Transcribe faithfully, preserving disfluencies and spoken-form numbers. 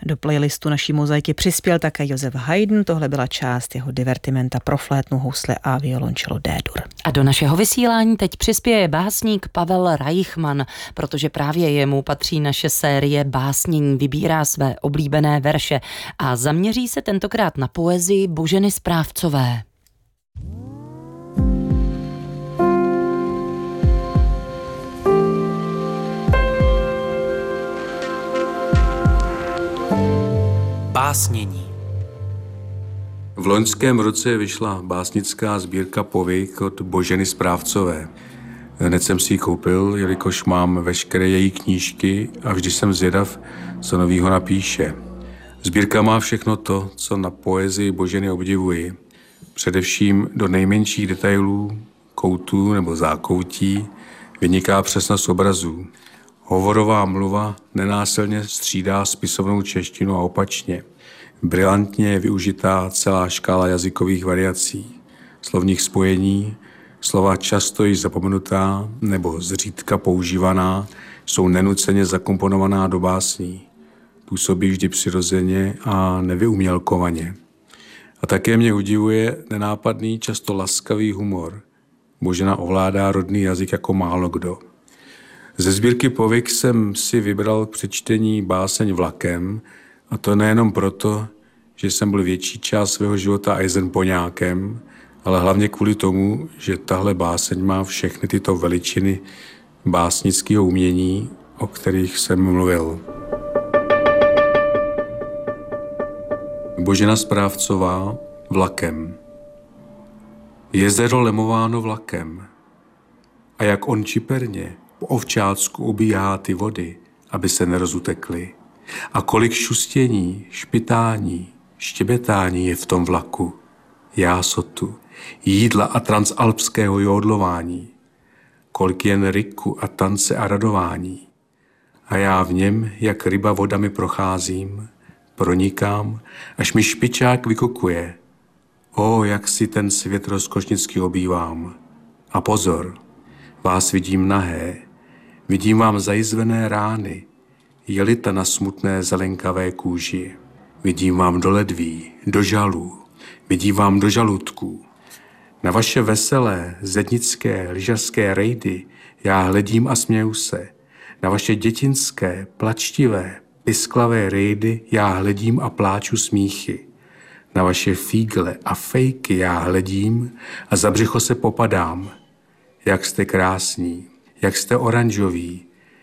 Do playlistu naší mozaiky přispěl také Josef Haydn, tohle byla část jeho divertimenta pro flétnu, housle a violončelo D-dur. A do našeho vysílání teď přispěje básník Pavel Reichman, protože právě jemu patří naše série Básnění, vybírá své oblíbené verše a zaměří se tentokrát na poezii Boženy Správcové. Básnění. V loňském roce vyšla básnická sbírka povyk od Boženy Správcové. Hned jsem si ji koupil, jelikož mám veškeré její knížky a vždy jsem zvědav, co novýho napíše. Sbírka má všechno to, co na poezii Boženy obdivuji. Především do nejmenších detailů, koutů nebo zákoutí vyniká přesnost obrazů. Hovorová mluva nenásilně střídá spisovnou češtinu a opačně. Brilantně je využitá celá škála jazykových variací, slovních spojení, slova často již zapomenutá nebo zřídka používaná jsou nenuceně zakomponovaná do básní. Působí vždy přirozeně a nevyumělkovaně. A také mě udivuje nenápadný, často laskavý humor. Božena ovládá rodný jazyk jako málo kdo. Ze sbírky povyk jsem si vybral k přečtení báseň Vlakem, a to nejenom proto, že jsem byl větší část svého života Eisenpoňákem, ale hlavně kvůli tomu, že tahle báseň má všechny tyto veličiny básnického umění, o kterých jsem mluvil. Božena Správcová Vlakem. Jezero lemováno vlakem. A jak on čiperně po ovčácku obíhá ty vody, aby se nerozutekly. A kolik šustění, špitání, štěbetání je v tom vlaku. Jásotu, jídla a transalpského jódlování. Kolik jen ryku a tance a radování. A já v něm, jak ryba vodami procházím, pronikám, až mi špičák vykukuje. O, jak si ten svět rozkošnický obývám. A pozor, vás vidím nahé, vidím vám zajizvené rány, jelita na smutné zelenkavé kůži. Vidím vám do ledví, do žalů, vidím vám do žaludků. Na vaše veselé, zednické, lyžařské rejdy já hledím a směju se. Na vaše dětinské, plačtivé, pisklavé rejdy já hledím a pláču smíchy. Na vaše fígle a fejky já hledím a za břicho se popadám. Jak jste krásní, jak jste oranžoví,